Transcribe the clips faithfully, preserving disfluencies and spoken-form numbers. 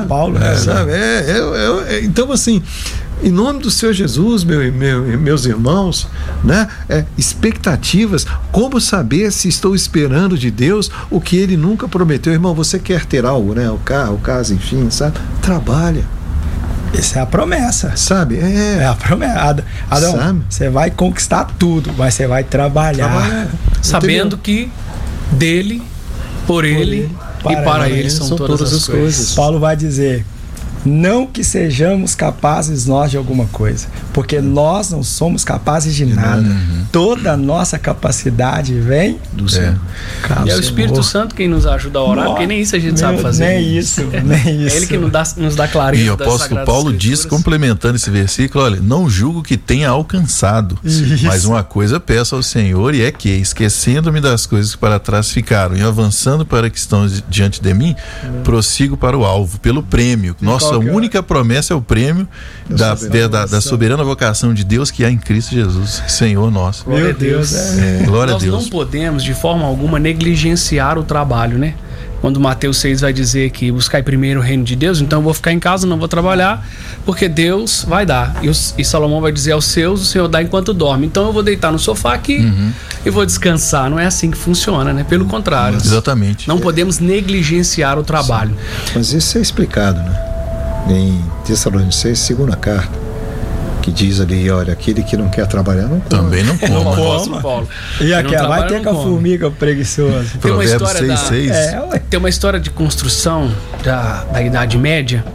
Paulo, é, sabe? É, é, é, então, assim, em nome do Senhor Jesus, meu, meu, meus irmãos, né? É, expectativas, como saber se estou esperando de Deus o que Ele nunca prometeu? Irmão, você quer ter algo, né? O carro, o casa, enfim, sabe? Trabalha. Essa é a promessa. Sabe? É, é a promessa. Adão, sabe? Você vai conquistar tudo, mas você vai trabalhar. trabalhar. Sabendo que dele, por, por ele, ele para e para ele, ele são, são todas, todas as coisas. coisas. Paulo vai dizer: não que sejamos capazes nós de alguma coisa, porque nós não somos capazes de nada. Uhum. Toda a nossa capacidade vem do Senhor. É. E é o Espírito Santo quem nos ajuda a orar, Nossa, porque nem isso a gente meu, sabe fazer. Nem isso, nem isso. É Ele que nos dá, nos dá clareza. E o apóstolo Paulo diz, complementando esse versículo: olha, não julgo que tenha alcançado, isso. mas uma coisa peço ao Senhor, e é que, esquecendo-me das coisas que para trás ficaram e avançando para que estão diante de mim, uhum. prossigo para o alvo, pelo prêmio. Nossa A única promessa é o prêmio da, soberana da, da soberana vocação de Deus que há em Cristo Jesus, Senhor nosso. Glória a Deus. É. É. Glória Nós a Deus. não podemos, de forma alguma, negligenciar o trabalho, né? Quando Mateus seis vai dizer que buscai primeiro o reino de Deus, então eu vou ficar em casa, não vou trabalhar, porque Deus vai dar. E, os, e Salomão vai dizer aos seus, o Senhor dá enquanto dorme. Então eu vou deitar no sofá aqui uhum. e vou descansar. Não é assim que funciona, né? Pelo contrário. Exatamente. Não podemos negligenciar o trabalho. Sim. Mas isso é explicado, né? Em Tessalonicenses, segunda carta, que diz ali, olha, aquele que não quer trabalhar não come. Também não come. Não coma. Paulo. E aquela vai ter com a formiga preguiçosa. Tem uma história seis, da, seis. É, tem uma história de construção da, da Idade Média,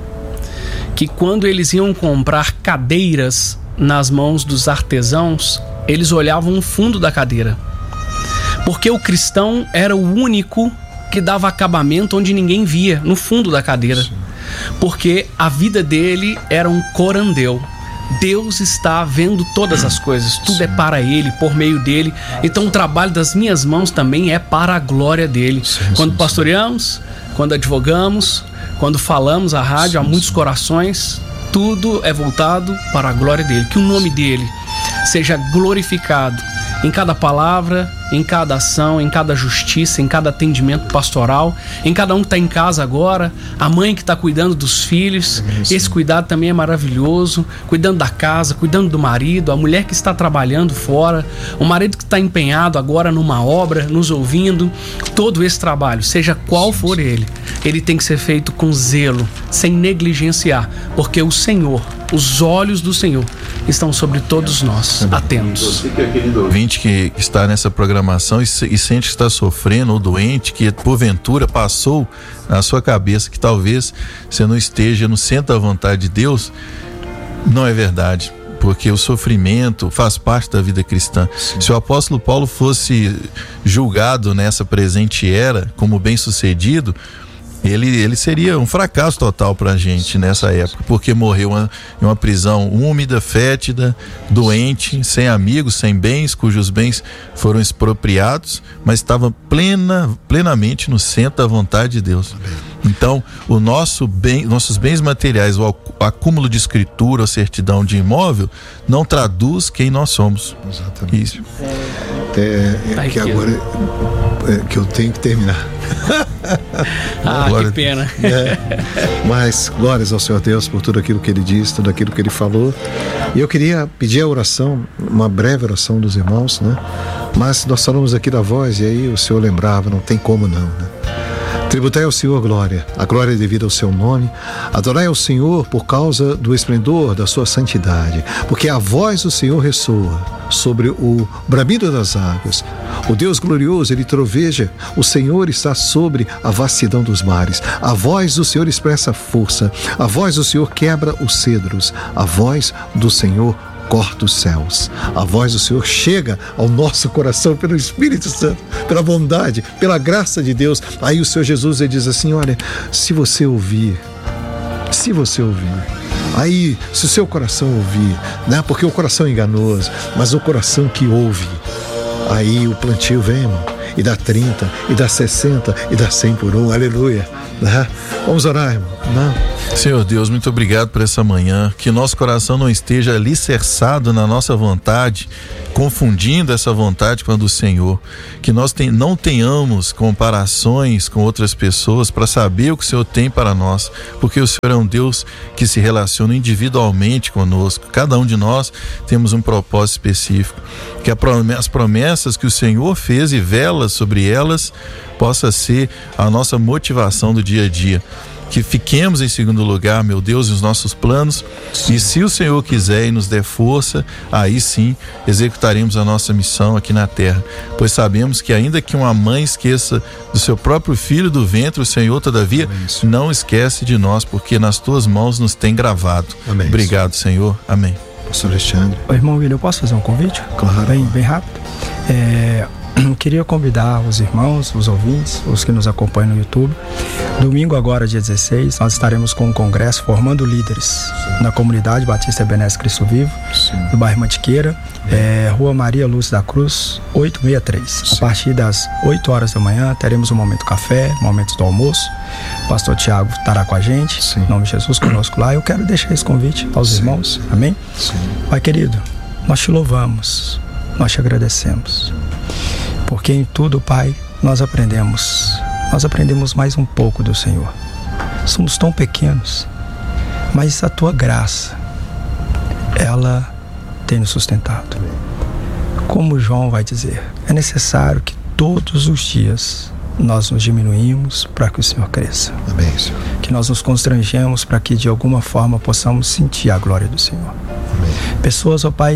que quando eles iam comprar cadeiras nas mãos dos artesãos, eles olhavam o fundo da cadeira, porque o cristão era o único que dava acabamento onde ninguém via, no fundo da cadeira. Sim. Porque a vida dele era um corandeu. Deus está vendo todas as coisas, tudo Sim. é para Ele, por meio dele. Então o trabalho das minhas mãos também é para a glória dele. Sim, quando sim, pastoreamos, sim. quando advogamos, quando falamos à rádio, sim, há muitos sim. corações, tudo é voltado para a glória dele. Que o nome dele seja glorificado em cada palavra, em cada ação, em cada justiça, em cada atendimento pastoral, em cada um que está em casa agora, a mãe que está cuidando dos filhos. Sim. Esse cuidado também é maravilhoso, cuidando da casa, cuidando do marido, a mulher que está trabalhando fora, o marido que está empenhado agora numa obra, nos ouvindo. Todo esse trabalho, seja qual for ele, ele tem que ser feito com zelo, sem negligenciar, porque o Senhor, os olhos do Senhor estão sobre todos nós, atentos. Ouvinte que está nessa programação e, se, e sente que está sofrendo ou doente, que porventura passou na sua cabeça que talvez você não esteja no centro da vontade de Deus, não é verdade, porque o sofrimento faz parte da vida cristã. Sim. Se o apóstolo Paulo fosse julgado nessa presente era como bem-sucedido, Ele, ele seria um fracasso total pra gente nessa época, porque morreu uma, em uma prisão úmida, fétida, doente, sem amigos, sem bens, cujos bens foram expropriados, mas estava plena, plenamente no centro da vontade de Deus. Então, o nosso bem, nossos bens materiais, o acúmulo de escritura, a certidão de imóvel, não traduz quem nós somos. Exatamente. Isso. É, é que agora é, que eu tenho que terminar. Ah, glória, que pena. É, mas glórias ao Senhor Deus por tudo aquilo que Ele disse, tudo aquilo que Ele falou. E eu queria pedir a oração, uma breve oração dos irmãos, né? Mas nós falamos aqui da voz e aí o Senhor lembrava, não tem como não, né? Tributai ao Senhor glória, a glória é devida ao seu nome. Adorai ao Senhor por causa do esplendor da sua santidade, porque a voz do Senhor ressoa sobre o bramido das águas. O Deus glorioso, Ele troveja, o Senhor está sobre a vastidão dos mares. A voz do Senhor expressa força, a voz do Senhor quebra os cedros, a voz do Senhor corta os céus. A voz do Senhor chega ao nosso coração pelo Espírito Santo, pela bondade, pela graça de Deus. Aí o Senhor Jesus, Ele diz assim, olha, se você ouvir, se você ouvir, aí se o seu coração ouvir, né? Porque o coração é enganoso, mas o coração que ouve, aí o plantio vem, irmão, e dá trinta, e dá sessenta, e dá cem por um, aleluia, né? Vamos orar, irmão, né? Senhor Deus, muito obrigado por essa manhã, que nosso coração não esteja alicerçado na nossa vontade, confundindo essa vontade com a do Senhor, que nós ten- não tenhamos comparações com outras pessoas para saber o que o Senhor tem para nós, porque o Senhor é um Deus que se relaciona individualmente conosco. Cada um de nós temos um propósito específico, que a prom- as promessas que o Senhor fez e vela sobre elas possa ser a nossa motivação do dia a dia. Que fiquemos em segundo lugar, meu Deus, os nossos planos. Sim. E se o Senhor quiser e nos der força, aí sim executaremos a nossa missão aqui na terra. Pois sabemos que ainda que uma mãe esqueça do seu próprio filho do ventre, o Senhor, todavia, Amém. Não esquece de nós, porque nas tuas mãos nos tem gravado. Amém. Obrigado, Senhor. Amém. Pastor Alexandre. Ô, irmão William, eu posso fazer um convite? Claro. Bem, bem rápido. É... Queria convidar os irmãos, os ouvintes, os que nos acompanham no YouTube. Domingo agora, dia dezesseis, nós estaremos com um congresso formando líderes Sim. na comunidade Batista Ebenezer Cristo Vivo, Sim. no bairro Mantiqueira, é, Rua Maria Lúcia da Cruz, oitocentos e sessenta e três. Sim. A partir das oito horas da manhã teremos um momento café, momento do almoço. O pastor Tiago estará com a gente, Sim. em nome de Jesus conosco lá. Eu quero deixar esse convite aos Sim. irmãos, amém? Sim. Pai querido, nós te louvamos, nós te agradecemos. Porque em tudo, Pai, nós aprendemos, nós aprendemos mais um pouco do Senhor. Somos tão pequenos, mas a Tua graça, ela tem nos sustentado. Como João vai dizer, é necessário que todos os dias nós nos diminuímos para que o Senhor cresça. Amém, Senhor. Que nós nos constrangemos para que de alguma forma possamos sentir a glória do Senhor. Amém. Pessoas, ó Pai,